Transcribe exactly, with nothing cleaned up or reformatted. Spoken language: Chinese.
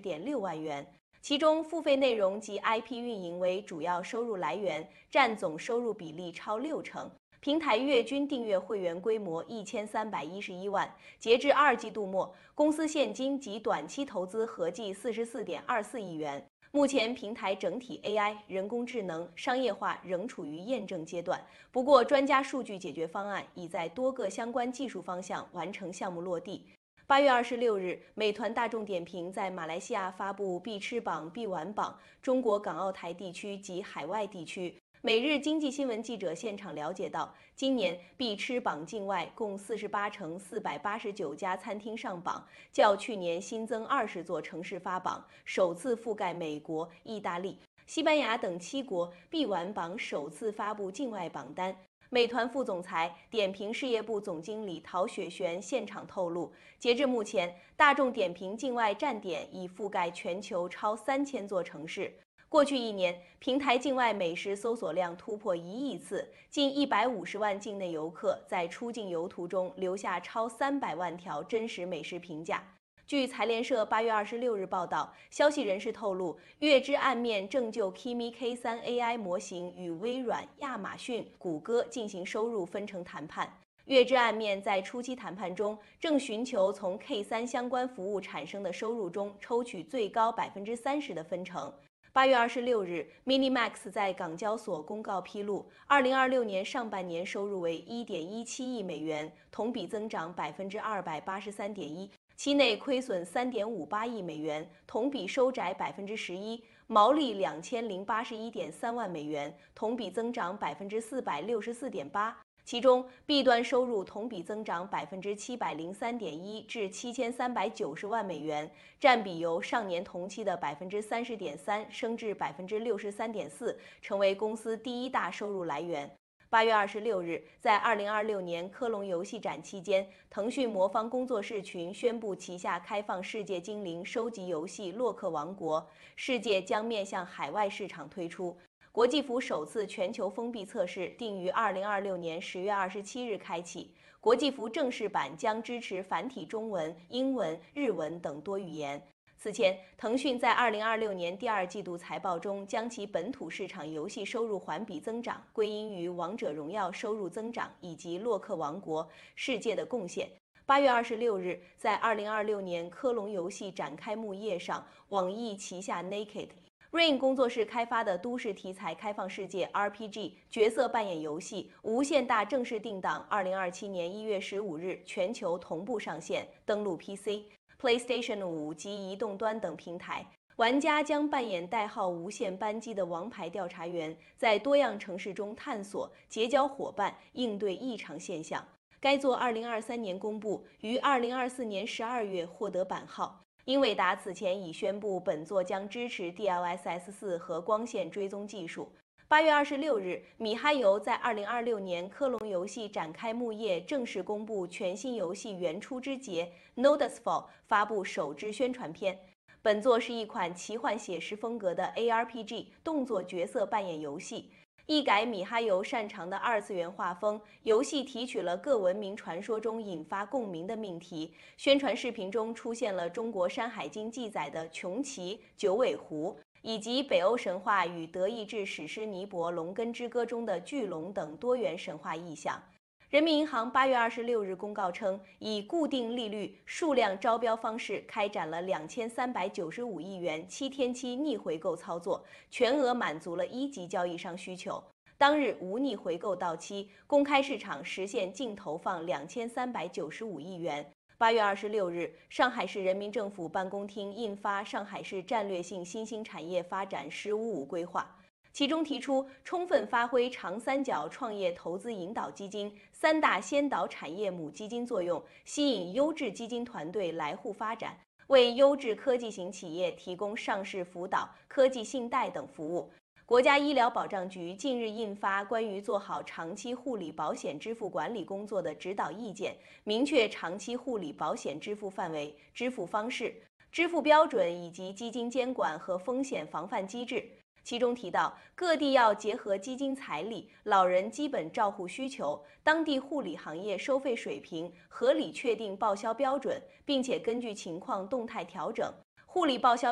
点六万元。其中，付费内容及 I P 运营为主要收入来源，占总收入比例超六成。平台月均订阅会员规模一千三百一十一万，截至二季度末，公司现金及短期投资合计四十四点二四亿元。目前，平台整体 A I 人工智能商业化仍处于验证阶段。不过，专家数据解决方案已在多个相关技术方向完成项目落地。八月二十六日，美团大众点评在马来西亚发布必吃榜、必玩榜，中国港澳台地区及海外地区。每日经济新闻记者现场了解到，今年必吃榜境外共四十八城四百八十九家餐厅上榜，较去年新增二十座城市发榜，首次覆盖美国、意大利、西班牙等七国。必玩榜首次发布境外榜单。美团副总裁、点评事业部总经理陶雪璇现场透露，截至目前，大众点评境外站点已覆盖全球超三千座城市。过去一年，平台境外美食搜索量突破一亿次，近一百五十万境内游客在出境游途中留下超三百万条真实美食评价。据财联社八月二十六日报道，消息人士透露，月之暗面正就 Kimi K 三 A I 模型与微软、亚马逊、谷歌进行收入分成谈判。月之暗面在初期谈判中，正寻求从 K 三 相关服务产生的收入中抽取最高百分之三十的分成。八月二十六日 ，Minimax 在港交所公告披露，二零二六年上半年收入为一点一七亿美元，同比增长百分之二百八十三点一。期内亏损三点五八亿美元，同比收窄百分之十一，毛利两千零八十一点三万美元，同比增长百分之四百六十四点八。其中 ，B 端收入同比增长百分之七百零三点一至七千三百九十万美元，占比由上年同期的百分之三十点三升至百分之六十三点四，成为公司第一大收入来源。八月二十六日，在二零二六年科隆游戏展期间，腾讯魔方工作室群宣布旗下开放世界精灵收集游戏《洛克王国》，世界将面向海外市场推出。国际服首次全球封闭测试定于二零二六年十月二十七日开启。国际服正式版将支持繁体中文、英文、日文等多语言。此前，腾讯在二零二六年第二季度财报中，将其本土市场游戏收入环比增长归因于《王者荣耀》收入增长以及《洛克王国：世界》的贡献。八月二十六日，在二零二六年科隆游戏展开幕夜上，网易旗下 Naked。Rain 工作室开发的都市题材开放世界 R P G 角色扮演游戏《无限大》正式定档二零二七年一月十五日全球同步上线，登陆 P C、PlayStation 五及移动端等平台。玩家将扮演代号无限班机的王牌调查员，在多样城市中探索、结交伙伴、应对异常现象。该作二零二三年公布，于二零二四年十二月获得版号。英伟达此前已宣布，本作将支持 D L S S 四和光线追踪技术。八月二十六日，米哈游在二零二六年科隆游戏展开幕夜正式公布全新游戏《原初之劫》Nodusfall 发布首支宣传片。本作是一款奇幻写实风格的 A R P G 动作角色扮演游戏。一改米哈游擅长的二次元画风，游戏提取了各文明传说中引发共鸣的命题。宣传视频中出现了中国《山海经》记载的穷奇、九尾狐，以及北欧神话与德意志史诗尼伯龙根之歌中的巨龙等多元神话意象。人民银行八月二十六日公告称，以固定利率数量招标方式开展了两千三百九十五亿元七天期逆回购操作，全额满足了一级交易商需求。当日无逆回购到期，公开市场实现净投放两千三百九十五亿元。八月二十六日，上海市人民政府办公厅印发《上海市战略性新兴产业发展“十五五”规划》。其中提出，充分发挥长三角创业投资引导基金三大先导产业母基金作用，吸引优质基金团队来沪发展，为优质科技型企业提供上市辅导、科技信贷等服务。国家医疗保障局近日印发关于做好长期护理保险支付管理工作的指导意见，明确长期护理保险支付范围、支付方式、支付标准以及基金监管和风险防范机制。其中提到，各地要结合基金财力、老人基本照护需求、当地护理行业收费水平，合理确定报销标准，并且根据情况动态调整。护理报销